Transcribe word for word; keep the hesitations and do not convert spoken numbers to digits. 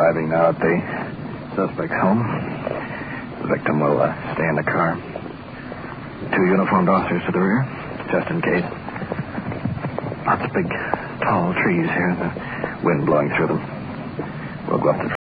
arriving now at the suspect's home. The victim will uh, stay in the car. Two uniformed officers to the rear, just in case. Lots of big, tall trees here, the wind blowing through them. We'll go up to